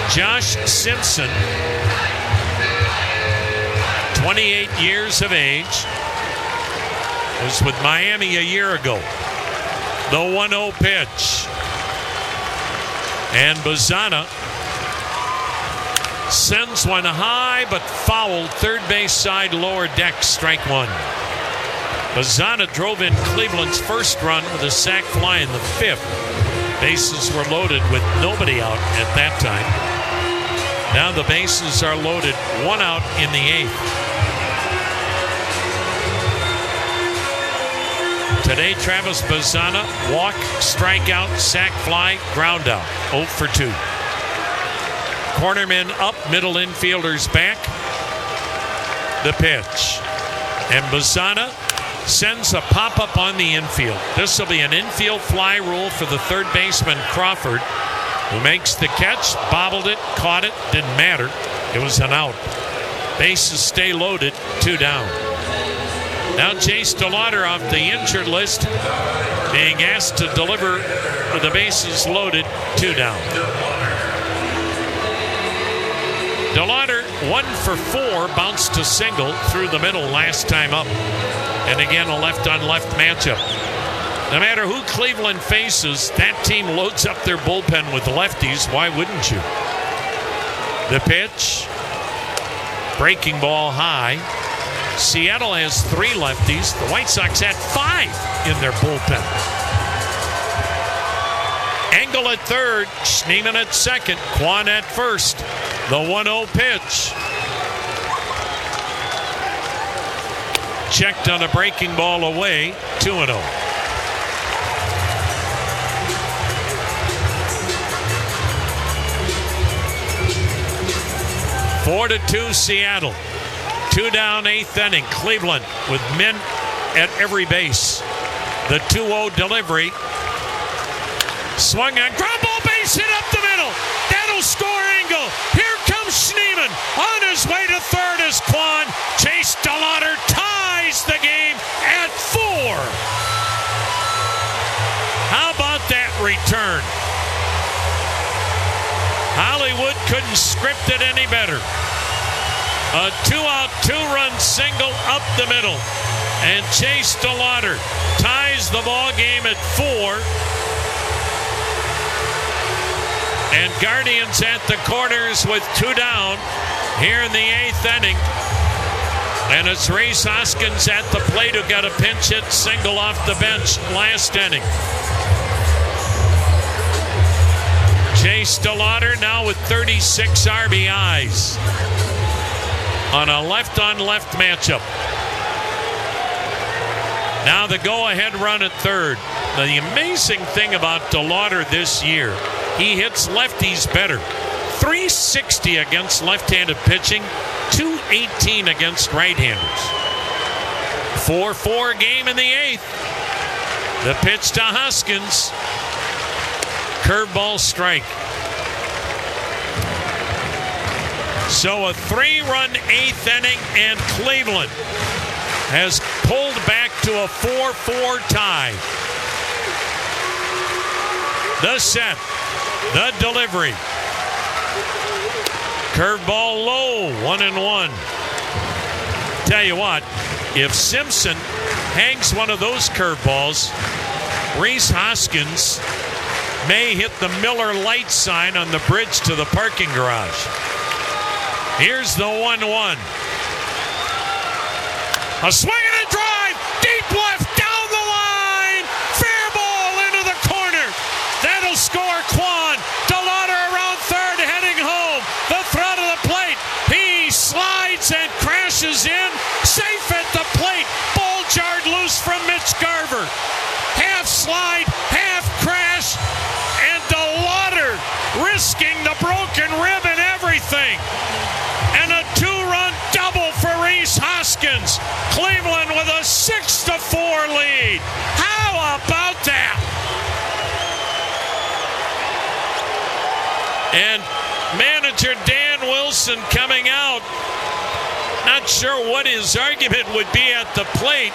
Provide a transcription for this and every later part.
Josh Simpson, 28 years of age, was with Miami a year ago. The 1-0 pitch. And Bazana sends one high but fouled, third base side lower deck, strike one. Bazana drove in Cleveland's first run with a sac fly in the fifth. Bases were loaded with nobody out at that time. Now the bases are loaded, one out in the eighth. Today, Travis Bazana, walk, strikeout, sac fly, ground out, 0 for 2. Cornermen up, middle infielders back. The pitch. And Bazana sends a pop-up on the infield. This will be an infield fly rule for the third baseman, Crawford, who makes the catch, bobbled it, caught it, didn't matter. It was an out. Bases stay loaded, 2 down. Now Chase DeLauder off the injured list, being asked to deliver with the bases loaded, 2 down. DeLauder 1 for 4, bounced to single through the middle last time up. And again, a left-on-left matchup. No matter who Cleveland faces, that team loads up their bullpen with lefties. Why wouldn't you? The pitch. Breaking ball high. Seattle has 3 lefties. The White Sox had 5 in their bullpen. Engel at third. Schneemann at second. Kwan at first. The 1-0 pitch. Checked on a breaking ball away. 2-0. 4-2 Seattle. 2 down, 8th inning. Cleveland with men at every base. The 2-0 delivery. Swung on, ground ball, base hit up the middle. That'll score Engel. Here comes Schneemann. On his way to third is Kwan. Chase DeLauder ties the game at 4. How about that return? Hollywood couldn't script it any better. A 2-out, 2-run single up the middle. And Chase DeLauder ties the ball game at 4. And Guardians at the corners with 2 down here in the 8th inning. And it's Rhys Hoskins at the plate who got a pinch hit single off the bench last inning. Chase DeLauder now with 36 RBIs on a left-on-left matchup. Now the go-ahead run at third. Now the amazing thing about DeLauder this year, he hits lefties better. 360 against left-handed pitching, 218 against right-handers. 4-4 game in the 8th. The pitch to Hoskins. Curveball strike. So a 3-run 8th inning, and Cleveland has pulled back to a 4-4 tie. The set, the delivery. Curveball low, 1-1. Tell you what, if Simpson hangs one of those curveballs, Rhys Hoskins may hit the Miller Lite sign on the bridge to the parking garage. Here's the 1-1. A swing and a drive, deep left, down the line. Fair ball into the corner. That'll score Kwan. DeLauder around third, heading home. The throw to the plate. He slides and crashes in. Safe at the plate. Ball jarred loose from Mitch Garver. Half slide, half crash, and DeLauder risking the broken rib and everything. And a 2-run double for Rhys Hoskins. Cleveland with a 6-4 lead. How about that? And manager Dan Wilson coming out. Not sure what his argument would be at the plate,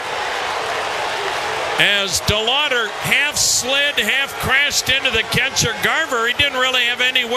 as DeLauder half slid, half crashed into the catcher Garver. He didn't really have any